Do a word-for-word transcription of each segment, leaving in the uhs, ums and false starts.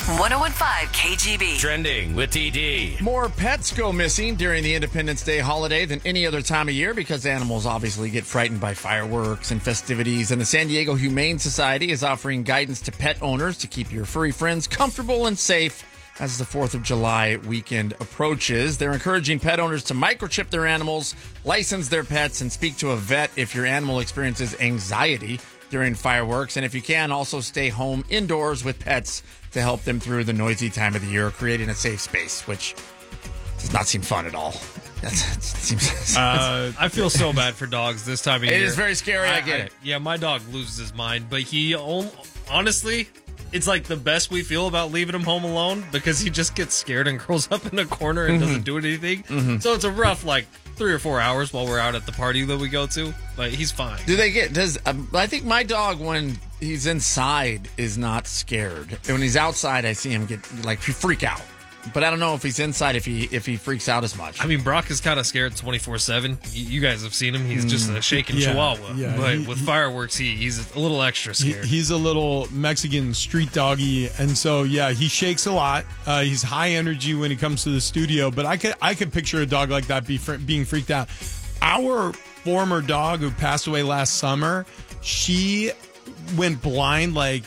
one oh one point five K G B. Trending with T D. More pets go missing during the Independence Day holiday than any other time of year because animals obviously get frightened by fireworks and festivities. And the San Diego Humane Society is offering guidance to pet owners to keep your furry friends comfortable and safe as the fourth of July weekend approaches. They're encouraging pet owners to microchip their animals, license their pets, and speak to a vet if your animal experiences anxiety during fireworks. And if you can, also stay home indoors with pets to help them through the noisy time of the year, creating a safe space, which does not seem fun at all. That's, it seems. Uh, I feel so bad for dogs this time of It year. is very scary. I, I get I, it. Yeah, my dog loses his mind, but he on- honestly, it's like the best we feel about leaving him home alone because he just gets scared and curls up in a corner and Mm-hmm. doesn't do anything. Mm-hmm. So it's a rough like three or four hours while we're out at the party that we go to, but he's fine. Do they get? Does um, I think my dog when he's inside is not scared. When he's outside, I see him get like freak out. But I don't know if he's inside if he if he freaks out as much. I mean, Brock is kind of scared twenty-four seven. You guys have seen him. He's just a shaking Yeah, chihuahua. yeah. But He- with fireworks, he, he's a little extra He, scared. he's a little Mexican street doggy, and so yeah, he shakes a lot. Uh, he's high energy when he comes to the studio, but I could I could picture a dog like that be fr- being freaked out. Our former dog who passed away last summer, she went blind like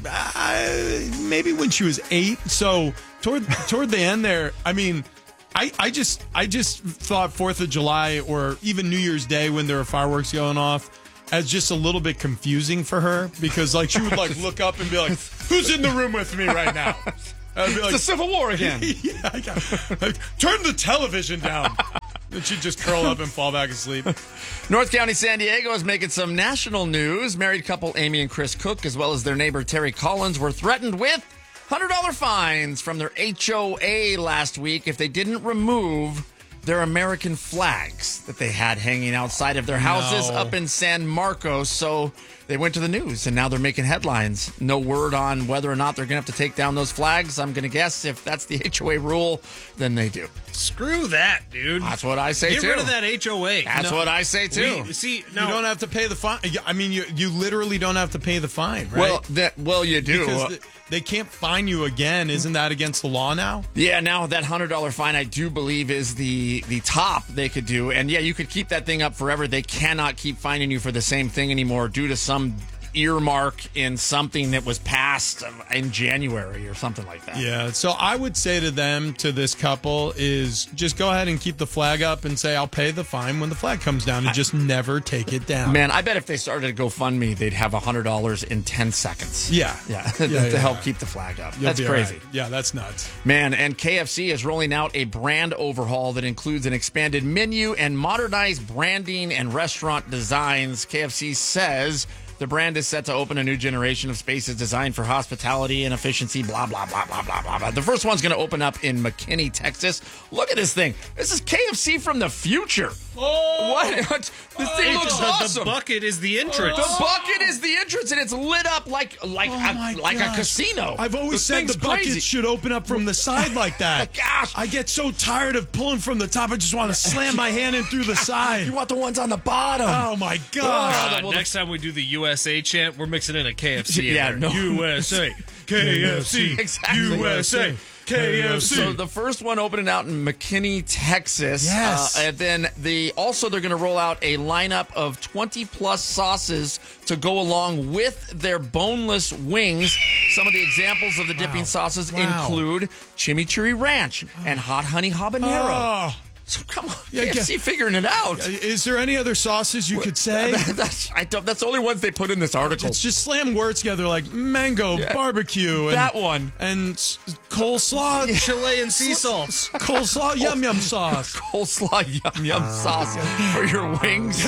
uh, maybe when she was eight. So toward toward the end there, I mean. I, I just I just thought Fourth of July or even New Year's Day when there were fireworks going off as just a little bit confusing for her because like she would like look up and be like, "Who's in the room with me right now?" I'd be like, the Civil War again. yeah, I got, like, turn the television down. Then she'd just curl up and fall back asleep. North County, San Diego is making some national news. Married couple Amy and Chris Cook, as well as their neighbor Terry Collins, were threatened with one hundred dollars fines from their H O A last week if they didn't remove their American flags that they had hanging outside of their houses No. up in San Marcos. So they went to the news, and now they're making headlines. No word on whether or not they're going to have to take down those flags. I'm going to guess if that's the H O A rule, then they do. Screw that, dude. That's what I say, Get too. rid of that H O A. That's No. what I say, too. We, see, You now, don't have to pay the fine. I mean, you you literally don't have to pay the fine, right? Well, that, well, you do. because the, they can't fine you again. Isn't that against the law now? Yeah, now that one hundred dollars fine, I do believe, is the, the top they could do. And, yeah, you could keep that thing up forever. They cannot keep fining you for the same thing anymore due to some earmark in something that was passed in January or something like that. Yeah, so I would say to them, to this couple, is just go ahead and keep the flag up and say, I'll pay the fine when the flag comes down and just never take it down. Man, I bet if they started a GoFundMe, they'd have one hundred dollars in ten seconds. Yeah. Yeah, to Yeah, yeah, help yeah. keep the flag up. You'll That's be all crazy. right. Yeah, that's nuts. Man, and K F C is rolling out a brand overhaul that includes an expanded menu and modernized branding and restaurant designs. K F C says the brand is set to open a new generation of spaces designed for hospitality and efficiency, blah, blah, blah, blah, blah, blah, blah. The first one's going to open up in McKinney, Texas. Look at this thing. This is K F C from the future. Oh! What? what? This thing Hey, looks the, awesome. the bucket is the entrance. The bucket is the entrance, and it's lit up like like Oh a, my like a gosh. casino. I've always This said thing's the bucket crazy. should open up from the side like that. Gosh. I get so tired of pulling from the top. I just want to slam my hand in through the side. You want the ones on the bottom. Oh my god! Uh, well, next time we do the U S A chant, we're mixing in a K F C. in Yeah, there. no. U S A, K F C, Exactly. U S A, K F C. So the first one opening out in McKinney, Texas. Yes. Uh, and then the also they're going to roll out a lineup of twenty plus sauces to go along with their boneless wings. Some of the examples of the dipping sauces Wow. include chimichurri ranch and hot honey habanero. Oh. So come on, Yeah, K F C yeah. figuring it out. Is there any other sauces you could say? that's, I don't, that's the only ones they put in this article. It's just slam words together like mango, Yeah. barbecue, and, That one. and s- coleslaw, Chilean sea salts. coleslaw, yum yum sauce, Coleslaw yum yum sauce for your wings.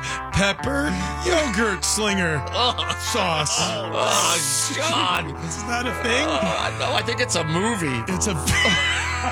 pepper, yogurt slinger sauce. Oh, God. Is that a thing? Uh, no, I think it's a movie. It's a.